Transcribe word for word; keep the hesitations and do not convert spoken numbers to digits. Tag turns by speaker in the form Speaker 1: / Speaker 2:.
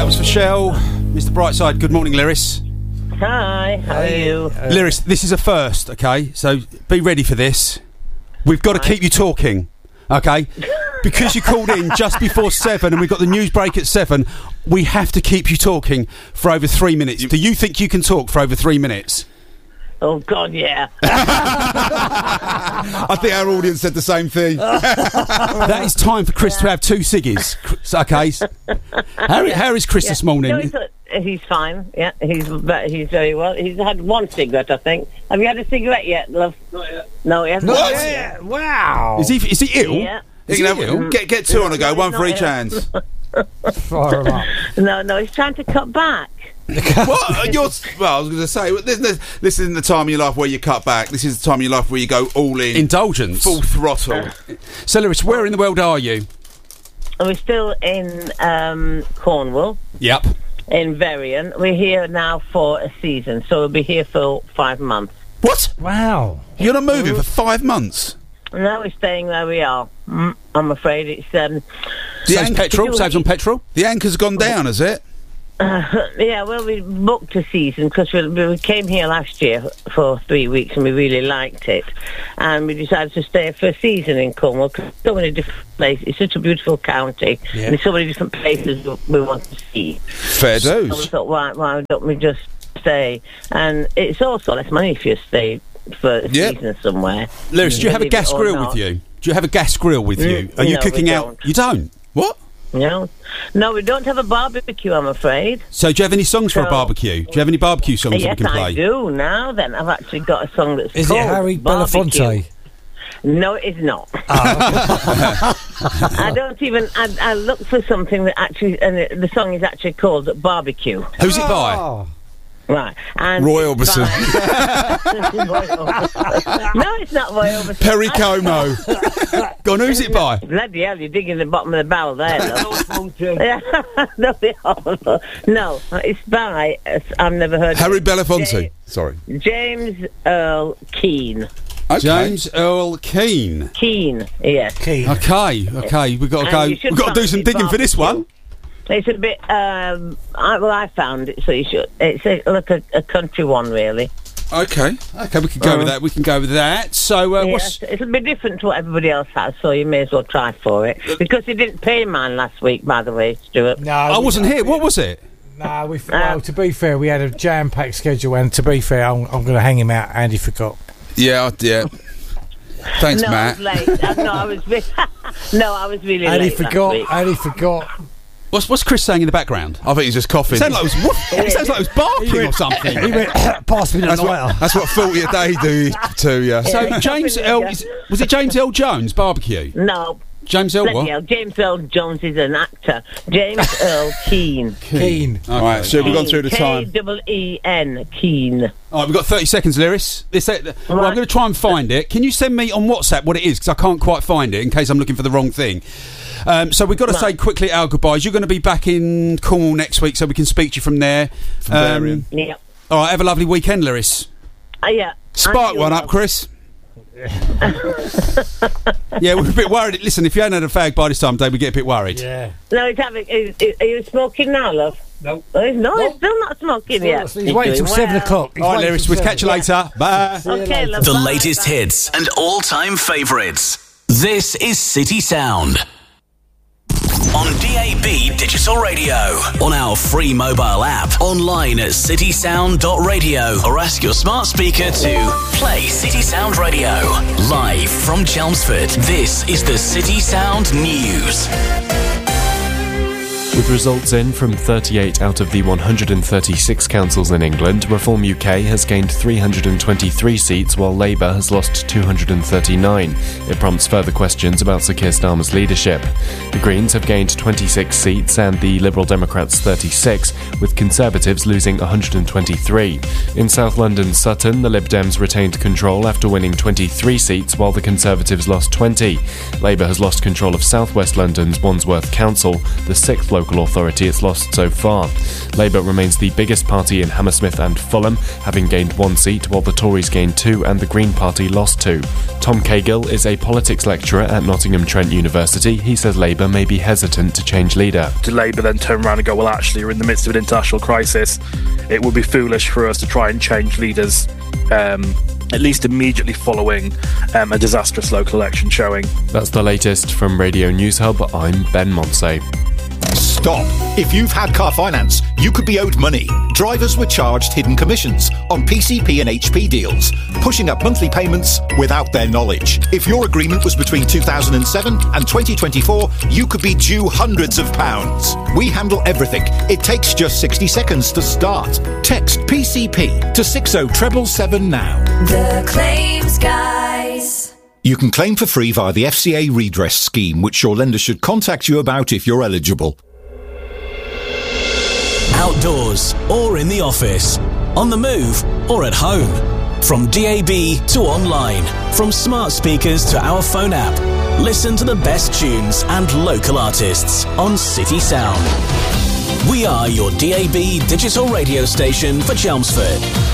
Speaker 1: That was for Shell. Mister Brightside, good morning, Lyris.
Speaker 2: Hi, how are you?
Speaker 1: Uh, Lyris, this is a first, okay? So be ready for this. We've got to keep you talking, okay? Because you called in just before seven and we've got the news break at seven, we have to keep you talking for over three minutes. Do you think you can talk for over three minutes?
Speaker 2: Oh, God, yeah.
Speaker 3: I think our audience said the same thing.
Speaker 1: That is time for Chris to have two ciggies. Okay. How, how is Chris
Speaker 2: yeah.
Speaker 1: this morning?
Speaker 2: No, he's, uh, he's fine. Yeah, he's he's very well. He's had one cigarette, I think. Have you had a cigarette yet, love?
Speaker 4: Not yet.
Speaker 2: No, he hasn't.
Speaker 1: What?
Speaker 2: Yeah.
Speaker 5: Wow.
Speaker 1: Is he is he ill?
Speaker 2: Yeah.
Speaker 1: Is
Speaker 3: You
Speaker 1: he
Speaker 3: can have-
Speaker 1: ill?
Speaker 3: get get two
Speaker 2: No,
Speaker 3: on a go,
Speaker 2: no,
Speaker 3: one
Speaker 2: he's
Speaker 3: for
Speaker 2: not
Speaker 3: each
Speaker 2: ill.
Speaker 3: hands.
Speaker 5: Fire 'em up.
Speaker 2: No, no, he's trying to cut back.
Speaker 3: What? You're, well, I was going to say, this, this, this isn't the time of your life where you cut back. This is the time of your life where you go all in.
Speaker 1: Indulgence.
Speaker 3: Full throttle.
Speaker 1: So, Lewis, where in the world are you?
Speaker 2: We're still in um, Cornwall,
Speaker 1: Yep.
Speaker 2: in Varian. We're here now for a season, so we'll be here for five months.
Speaker 3: What?
Speaker 5: Wow.
Speaker 3: You're not moving for five months?
Speaker 2: Now we're staying where we are. Mm, I'm afraid it's... Um,
Speaker 3: The
Speaker 1: Saves
Speaker 3: anch-
Speaker 1: petrol. Saves on petrol.
Speaker 3: The anchor's gone down, has it?
Speaker 2: Uh, yeah, well, we booked a season because we, we came here last year for three weeks and we really liked it. And we decided to stay for a season in Cornwall because so many different places. It's such a beautiful county.
Speaker 1: Yeah.
Speaker 2: And there's so many different places we want to see.
Speaker 3: Fair
Speaker 2: So we
Speaker 3: dues.
Speaker 2: thought, why, why don't we just stay? And it's also less money if you stay for a
Speaker 3: Yep.
Speaker 2: season somewhere.
Speaker 1: Lewis, do you have a
Speaker 2: Believe it
Speaker 1: gas
Speaker 2: or
Speaker 1: grill
Speaker 2: not.
Speaker 1: with you? Do you have a gas grill with you?
Speaker 2: Mm,
Speaker 1: Are you
Speaker 2: no,
Speaker 1: cooking
Speaker 2: we
Speaker 1: out?
Speaker 2: don't.
Speaker 1: You don't.
Speaker 3: What?
Speaker 2: No, no, we don't have a barbecue, I'm afraid.
Speaker 1: So, do you have any songs for a
Speaker 2: So-
Speaker 1: barbecue? Do you have any barbecue songs that
Speaker 2: Yes,
Speaker 1: we can play?
Speaker 2: I do. Now then, I've actually got a song that's
Speaker 5: Is it
Speaker 2: called
Speaker 5: Harry
Speaker 2: Barbecue.
Speaker 5: Belafonte?
Speaker 2: No, it is not. I don't even. I, I look for something that actually, and it, the song is actually called Barbecue.
Speaker 1: Who's it by?
Speaker 5: Oh.
Speaker 2: Right. And
Speaker 3: Roy
Speaker 2: it's
Speaker 3: Orbison.
Speaker 2: by- Roy Orbison. No, it's not Roy Orbison.
Speaker 3: Perry Como.
Speaker 1: Go on, who's it by?
Speaker 2: Bloody hell, you're digging the bottom of the barrel there, love. Yeah. no, they are. No, it's by. uh, I've never heard.
Speaker 3: Harry
Speaker 2: of it.
Speaker 3: Belafonte. Sorry.
Speaker 2: Ja- James Earl Keane.
Speaker 3: Okay.
Speaker 1: James Earl Keane.
Speaker 2: Keane. Yes.
Speaker 5: Key.
Speaker 1: Okay, okay, we've got to
Speaker 2: And
Speaker 1: go.
Speaker 2: you should
Speaker 1: We've got to do
Speaker 2: find
Speaker 1: some
Speaker 2: it
Speaker 1: digging for this
Speaker 2: barbecue.
Speaker 1: one.
Speaker 2: It's a bit. Um, I, well, I found it, so you should. It's a, like a, a country one, really.
Speaker 3: Okay.
Speaker 1: Okay, we can go with that. We can go with that. So, uh,
Speaker 2: Yes,
Speaker 1: what's
Speaker 2: it'll be different to what everybody else has, so you may as well try for it. Because he didn't pay mine last week, by the way, Stuart.
Speaker 5: No,
Speaker 1: I wasn't here. What was it?
Speaker 5: No, we. Well, to be fair, we had a jam-packed schedule, and to be fair, I'm, I'm going to hang him out. Andy forgot.
Speaker 3: Yeah, I- yeah. Thanks,
Speaker 2: no,
Speaker 3: Matt.
Speaker 2: I was late. Uh, no, I was. Re- no, I was really
Speaker 5: Andy
Speaker 2: late last
Speaker 5: forgot.
Speaker 2: week.
Speaker 5: Andy forgot.
Speaker 1: What's what's Chris saying in the background?
Speaker 3: I think he's just coughing.
Speaker 1: It sounds like it was, woof- it sounds like it was barking or something.
Speaker 5: He went, pass me the
Speaker 3: That's
Speaker 5: lighter.
Speaker 3: what, that's what forty a day do to you.
Speaker 1: So
Speaker 2: Yeah.
Speaker 1: James L. is- Was it James L. Jones barbecue?
Speaker 2: No.
Speaker 1: James L.
Speaker 2: Bloody
Speaker 1: What?
Speaker 2: hell, James Earl Jones is an actor. James Earl Keane.
Speaker 5: Keen.
Speaker 3: All right, so we've gone through the
Speaker 2: K
Speaker 3: time.
Speaker 2: double E N Keane.
Speaker 1: All right, we've got thirty seconds, Lyris. This, uh, well, I'm
Speaker 2: Right.
Speaker 1: going to try and find it. Can you send me on WhatsApp what it is? Because I can't quite find it in case I'm looking for the wrong thing. Um, so we've got to say
Speaker 2: Right.
Speaker 1: quickly our goodbyes. You're going to be back in Cornwall next week, so we can speak to you from there.
Speaker 3: From Varian.
Speaker 2: Yeah.
Speaker 1: All right, have a lovely weekend, Lyris.
Speaker 2: Uh, yeah.
Speaker 3: Spark
Speaker 2: And you,
Speaker 3: one
Speaker 2: love.
Speaker 3: up, Chris.
Speaker 1: Yeah, we're a bit worried. Listen, if you hadn't had a fag by this time of day, we get a bit worried.
Speaker 5: Yeah.
Speaker 2: No, he's having. Is, is, are you smoking now, love?
Speaker 5: Nope.
Speaker 2: Oh, he's not. He's still not smoking yet.
Speaker 5: He's waiting till
Speaker 2: doing
Speaker 5: seven
Speaker 2: well.
Speaker 5: o'clock. He's
Speaker 1: All right,
Speaker 5: waiting
Speaker 1: Lyris,
Speaker 5: till
Speaker 1: we'll
Speaker 5: seven.
Speaker 1: catch you later. Bye.
Speaker 2: Okay, love.
Speaker 6: The
Speaker 2: bye,
Speaker 6: latest
Speaker 2: bye.
Speaker 6: hits and all-time favourites. This is City Sound. On D A B Digital Radio, on our free mobile app, online at city sound dot radio, or ask your smart speaker to play City Sound Radio. Live from Chelmsford, this is the City Sound News.
Speaker 7: With results in from thirty-eight out of the one hundred thirty-six councils in England, Reform U K has gained three hundred twenty-three seats while Labour has lost two hundred thirty-nine. It prompts further questions about Sir Keir Starmer's leadership. The Greens have gained twenty-six seats and the Liberal Democrats thirty-six, with Conservatives losing one hundred twenty-three. In South London's Sutton, the Lib Dems retained control after winning twenty-three seats while the Conservatives lost twenty. Labour has lost control of South West London's Wandsworth Council, the sixth local local authority it's lost so far. Labour remains the biggest party in Hammersmith and Fulham, having gained one seat, while the Tories gained two and the Green Party lost two. Tom Cahill is a politics lecturer at Nottingham Trent University. He says Labour may be hesitant to change leader.
Speaker 4: To Labour then turn around and go, well, actually, we're in the midst of an international crisis. It would be foolish for us to try and change leaders, um, at least immediately following um, a disastrous local election showing.
Speaker 7: That's the latest from Radio News Hub. I'm Ben Monsey.
Speaker 8: Stop. If you've had car finance, you could be owed money. Drivers were charged hidden commissions on P C P and H P deals, pushing up monthly payments without their knowledge. If your agreement was between two thousand seven and twenty twenty-four, you could be due hundreds of pounds. We handle everything. It takes just sixty seconds to start. Text P C P to six oh seven seven now.
Speaker 9: The Claims Guys.
Speaker 8: You can claim for free via the F C A redress scheme, which your lender should contact you about if you're eligible.
Speaker 6: Outdoors or in the office, on the move or at home. From D A B to online, from smart speakers to our phone app. Listen to the best tunes and local artists on City Sound. We are your D A B digital radio station for Chelmsford.